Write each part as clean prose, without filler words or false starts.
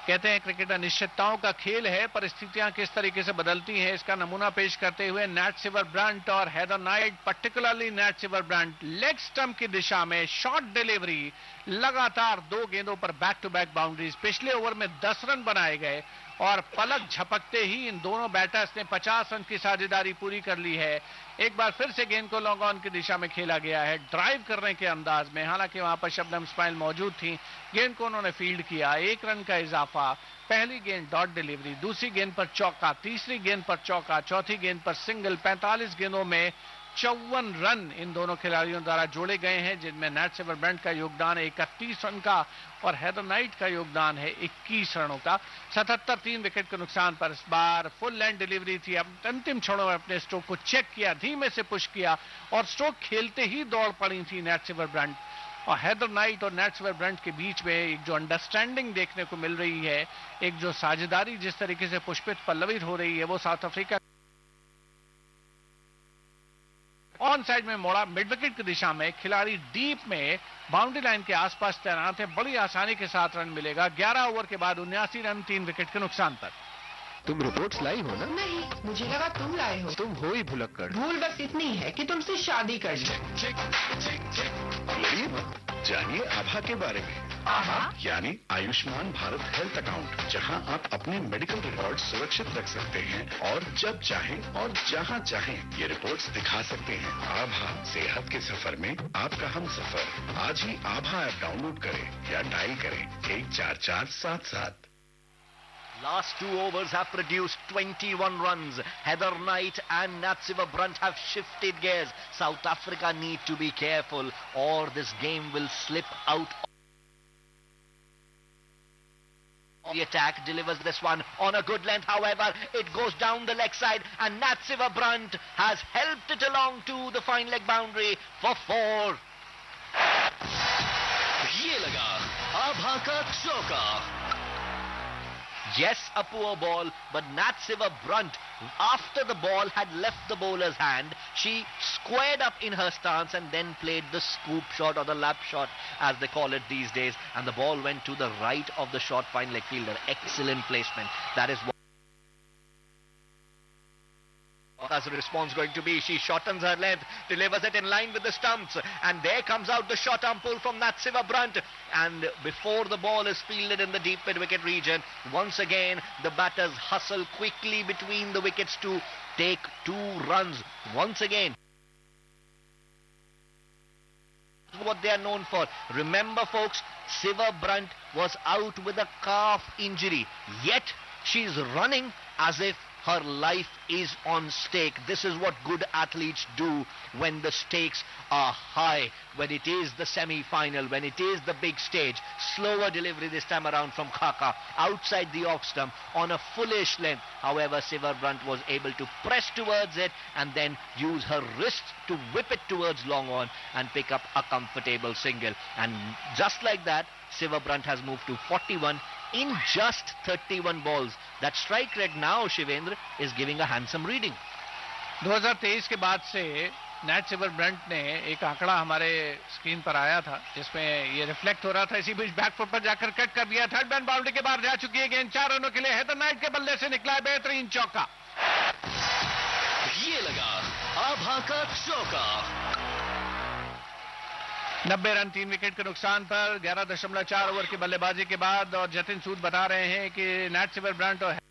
कहते हैं क्रिकेट अनिश्चितताओं का खेल है, परिस्थितियां किस तरीके से बदलती हैं इसका नमूना पेश करते हुए नैट सिवरब्रंट और Heather night, particularly NAT सिवरब्रंट leg stump की दिशा में शॉर्ट डिलीवरी, लगातार 2 गेंदों पर बैक टू बैक बाउंड्रीज। पिछले ओवर में 10 रन बनाए गए और पलक झपकते ही इन दोनों बैटर्स ने 50 रन की साझेदारी पूरी कर ली है। एक बार फिर से गेंद को लॉन्ग ऑन की दिशा में खेला गया है, ड्राइव करने के अंदाज में। हालांकि वहां पर शबनम इस्माइल मौजूद थी, गेंद को उन्होंने फील्ड किया, 1 रन का इजाफा। पहली गेंद डॉट डिलीवरी, दूसरी गेंद पर चौका, तीसरी गेंद पर चौका, चौथी गेंद पर सिंगल। 45 गेंदों में 54 रन इन दोनों खिलाड़ियों द्वारा जोड़े गए हैं, जिनमें नैट सिवरब्रंट का योगदान है 31 रन का और हेदर नाइट का योगदान है 21 रनों का। 77 3 विकेट के नुकसान पर इस बार फुल लेंथ डिलीवरी थी। अब अंतिम क्षणों में अपने स्ट्रोक को चेक किया, धीमे से पुश किया और स्ट्रोक खेलते ही दौड़ पड़ी थी नैट सिवरब्रंट। और हेदर नाइट और नैट सिवरब्रंट के बीच में एक जो अंडरस्टैंडिंग देखने को मिल रही है, एक जो साझेदारी जिस तरीके से पुष्पित पल्लवित हो रही है, वो साउथ अफ्रीका ऑन साइड में मोड़ा, मिड विकेट की दिशा में। खिलाड़ी डीप में बाउंड्री लाइन के आसपास तैनात है, बड़ी आसानी के साथ रन मिलेगा। 11 ओवर के बाद 79 रन 3 विकेट के नुकसान पर। तुम रिपोर्ट्स लाई हो ना? नहीं, मुझे लगा तुम लाए हो। तुम हो ही भुलक्कड़। भूल बस इतनी है कि तुमसे शादी कर ली। लड़िए मत, जानिए आभा के बारे में। आभा यानी आयुष्मान भारत हेल्थ अकाउंट, जहां आप अपने मेडिकल रिकॉर्ड सुरक्षित रख सकते हैं और जब चाहें और जहां चाहें ये रिपोर्ट्स दिखा सकते हैं। आभा, सेहत के सफर में आपका हम सफर। आज ही आभा ऐप डाउनलोड करें या डायल करें 14477। Last 2 overs have produced 21 runs. Heather Knight and Nat Siwabrunt have shifted gears. South Africa need to be careful or this game will slip out. The attack delivers this one on a good length, however, it goes down the leg side and Nat Siwabrunt has helped it along to the fine leg boundary for 4. ये लगा आभा का चौका. Yes, a poor ball, but Nat Siwabrunt, after the ball had left the bowler's hand, she squared up in her stance and then played the scoop shot or the lap shot, as they call it these days, and the ball went to the right of the short fine leg fielder. Excellent placement. That is what as a response going to be. She shortens her length, delivers it in line with the stumps, and there comes out the short arm pull from Nat Siwabrunt, and before the ball is fielded in the deep mid-wicket region, once again the batters hustle quickly between the wickets to take 2 runs. Once again, what they are known for. Remember folks, Siwabrunt was out with a calf injury, yet she's running as if her life is on stake. This is what good athletes do when the stakes are high, when it is the semi-final, when it is the big stage. Slower delivery this time around from Khaka, outside the off stump, on a fullish length. However, Siwabrunt was able to press towards it and then use her wrist to whip it towards long on and pick up a comfortable single. And just like that, Siwabrunt has moved to 41 in just 31 balls. That strike rate now, Shivendra, is giving a handsome reading. 2023 के बाद से NAT सिवरब्रंट ने एक आंकड़ा हमारे screen पर आया था जिसमें ये रिफ्लेक्ट हो रहा था। इसी बीच बैकफुट पर जाकर कट कर दिया। थर्ड बैन बाउंड्री के बाहर जा चुकी है गेंद। 4 रनों के लिए हेदर नाइट के बल्ले से निकला है बेहतरीन चौका। ये लगा आभा का चौका। 90 रन 3 विकेट के नुकसान पर 11.4 ओवर की बल्लेबाजी के बाद। और जतिन सूद बता रहे हैं कि नैट सिवरब्रंट और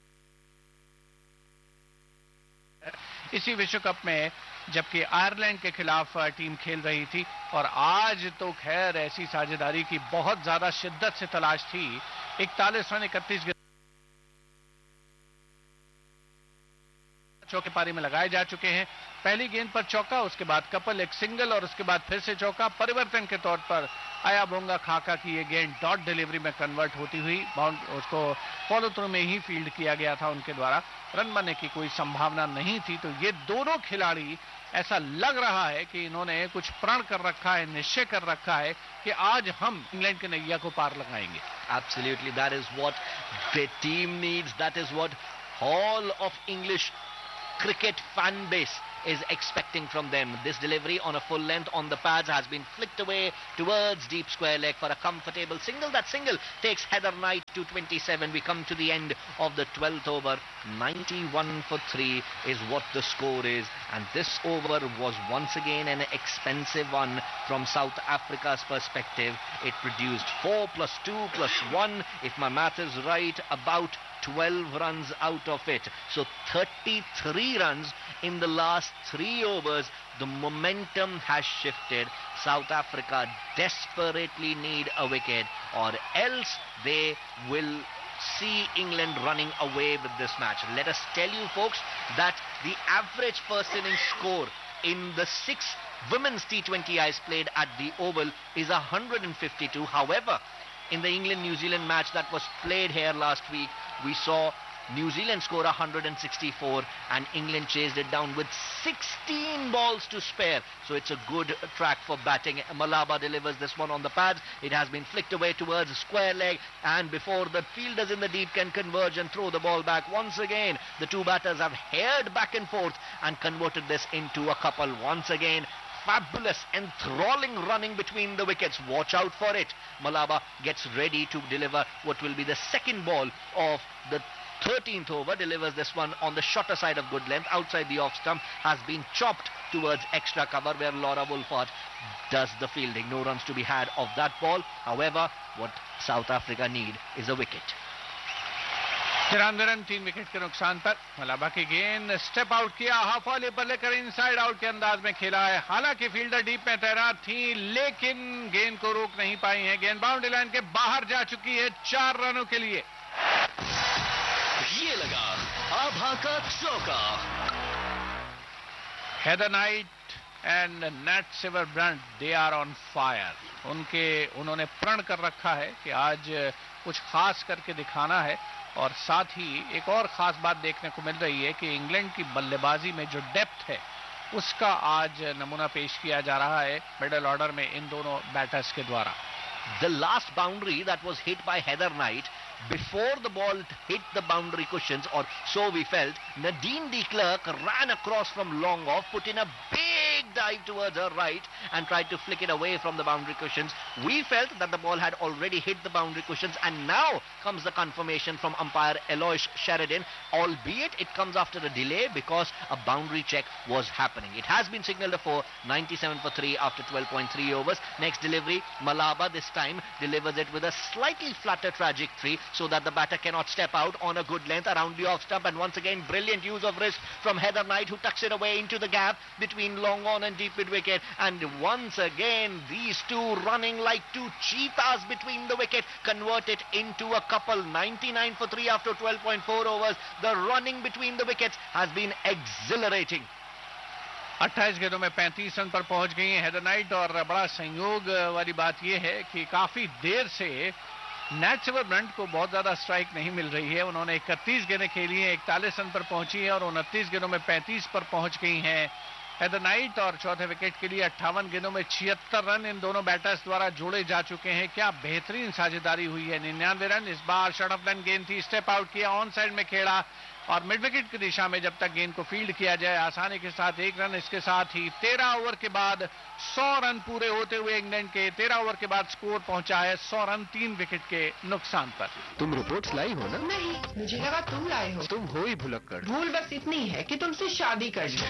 इसी विश्व कप में जबकि आयरलैंड के खिलाफ टीम खेल रही थी। और आज तो खैर ऐसी साझेदारी की बहुत ज्यादा शिद्दत से तलाश थी। 41 रन 31 चौके पारी में लगाए जा चुके हैं। पहली गेंद पर चौका, उसके बाद कपल एक सिंगल और उसके बाद फिर से चौका। परिवर्तन के तौर पर आया बोंगा खाका की ये गेंद डॉट डिलीवरी में कन्वर्ट होती हुई उसको फॉलो थ्रू में ही फील्ड किया गया था उनके द्वारा। रन बनने की कोई संभावना नहीं थी। तो ये दोनों खिलाड़ी ऐसा लग रहा है कि इन्होंने कुछ प्रण कर रखा है, निश्चय कर रखा है कि आज हम इंग्लैंड के नैया को पार लगाएंगे। Absolutely, that is what the team needs. That is what all of English cricket fan base is expecting from them. This delivery on a full length on the pads has been flicked away towards deep square leg for a comfortable single. That single takes Heather Knight to 27. We come to the end of the 12th over. 91 for 3 is what the score is, and this over was once again an expensive one from South Africa's perspective. It produced 4 plus 2 plus 1, if my math is right, about 12 runs out of it. So 33 runs in the last 3 overs. The momentum has shifted. South Africa desperately need a wicket, or else they will see England running away with this match. Let us tell you, folks, that the average first innings score in the 6 women's T20Is played at the Oval is 152. However, in the England-New Zealand match that was played here last week, we saw New Zealand score 164 and England chased it down with 16 balls to spare. So it's a good track for batting. Malaba delivers this one on the pads. It has been flicked away towards the square leg, and before the fielders in the deep can converge and throw the ball back, once again the two batters have haired back and forth and converted this into a couple. Once again, fabulous, enthralling running between the wickets. Watch out for it. Malaba gets ready to deliver what will be the second ball of the 13th over, delivers this one on the shorter side of good length, outside the off stump, has been chopped towards extra cover where Laura Wolfart does the fielding. No runs to be had of that ball. However, what South Africa need is a wicket. 93 run 3 wicket के नुकसान पर मलाबा की गेंद step out किया, half volley पर लेकर inside out के अंदाज में खेला है. हालांकि फील्डर डीप में तैनात थी, लेकिन गेंद को रोक नहीं पाई है. गेंद बाउंड्री लाइन के बाहर जा चुकी है 4 रनों के लिए. ये लगा आभा का चौका. Heather night and NAT सिवर Brunt, they are on fire. उन्होंने प्रण कर रखा है कि आज कुछ खास करके दिखाना है, और साथ ही एक और खास बात देखने को मिल रही है कि इंग्लैंड की बल्लेबाजी में जो डेप्थ है उसका आज नमूना पेश किया जा रहा है मिडिल ऑर्डर में इन दोनों बैटर्स के द्वारा. The last boundary that was hit by Heather Knight, before the ball hit the boundary cushions, or so we felt, Nadine de Klerk ran across from long off, put in a big dive towards her right and tried to flick it away from the boundary cushions. We felt that the ball had already hit the boundary cushions, and now comes the confirmation from umpire Eloise Sheridan, albeit it comes after a delay because a boundary check was happening. It has been signalled a 4, 97 for 3 after 12.3 overs. Next delivery, Malaba this time delivers it with a slightly flatter trajectory so that the batter cannot step out on a good length around the off stump, and once again brilliant use of wrist from Heather Knight, who tucks it away into the gap between long on and deep mid wicket, and once again these two running like two cheetahs between the wicket convert it into a couple. 99 for 3 after 12.4 overs. The running between the wickets has been exhilarating. 28 गेंदों में 35 run पर पहुंच गई हैं Heather night, और बड़ा संयोग वाली बात यह है कि काफी देर से नैट सिवर ब्रंट को बहुत ज्यादा स्ट्राइक नहीं मिल रही है. उन्होंने 31 गेंदें खेली हैं, 41 रन पर पहुंची है, और 29 गेंदों में 35 पर पहुंच गई हैं हेदर नाइट, और चौथे विकेट के लिए 58 गेंदों में 76 रन इन दोनों बैटर्स द्वारा जोड़े जा चुके हैं. क्या बेहतरीन साझेदारी हुई है. 99 रन. इस बार शॉर्ट ऑफ लाइन गेंद थी, स्टेप आउट किया, ऑन साइड में खेला, और मिड विकेट की दिशा में जब तक गेंद को फील्ड किया जाए आसानी के साथ 1 रन. इसके साथ ही 13 ओवर के बाद 100 रन पूरे होते हुए इंग्लैंड के 13 ओवर के बाद स्कोर पहुंचा है 100 रन 3 विकेट के नुकसान पर. तुम रिपोर्ट्स लाई हो ना? नहीं, मुझे लगा तुम लाए हो. तुम हो ही भुलक्कड़. भूल बस इतनी है कि तुमसे शादी कर ली.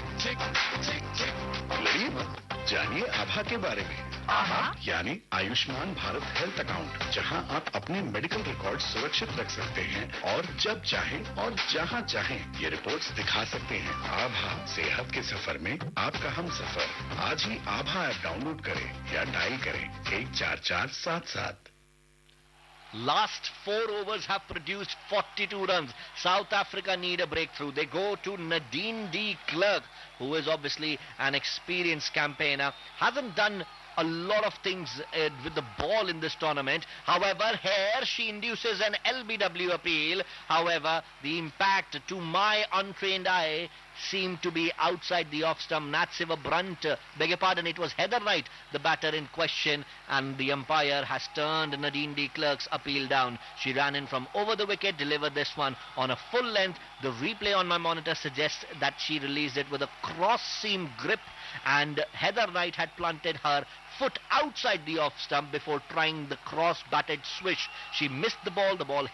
लड़िए मत, जानिए आभा के बारे में. आभा? यानी आयुष्मान भारत हेल्थ अकाउंट, जहां आप अपने मेडिकल रिकॉर्ड सुरक्षित रख सकते हैं और जब चाहें और जहां चाहें ये रिपोर्ट्स दिखा सकते हैं. आभा, सेहत के सफर में आपका हम सफर. आज ही आभा ऐप डाउनलोड करें या डायल करें 14477. Last 4 overs have produced 42 runs. South Africa need a breakthrough. They go to Nadine de Klerk, who is obviously an experienced campaigner. Hasn't done a lot of things with the ball in this tournament. However, here she induces an LBW appeal. However, the impact to my untrained eye seemed to be outside the off stump. Nat Siver Brunt, beg your pardon, it was Heather Knight, the batter in question, and the umpire has turned Nadine de Klerk's appeal down. She ran in from over the wicket, delivered this one on a full length. The replay on my monitor suggests that she released it with a cross seam grip, and Heather Knight had planted her foot outside the off stump before trying the cross batted swish. She missed the ball